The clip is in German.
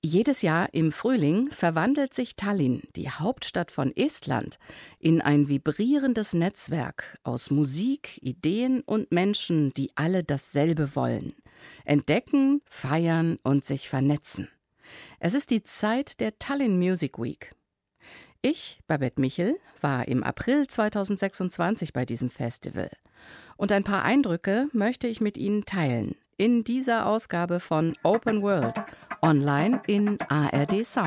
Jedes Jahr im Frühling verwandelt sich Tallinn, die Hauptstadt von Estland, in ein vibrierendes Netzwerk aus Musik, Ideen und Menschen, die alle dasselbe wollen: entdecken, feiern und sich vernetzen. Es ist die Zeit der Tallinn Music Week. Ich, Babette Michel, war im April 2026 bei diesem Festival. Und ein paar Eindrücke möchte ich mit Ihnen teilen in dieser Ausgabe von Open World, online in ARD Sound.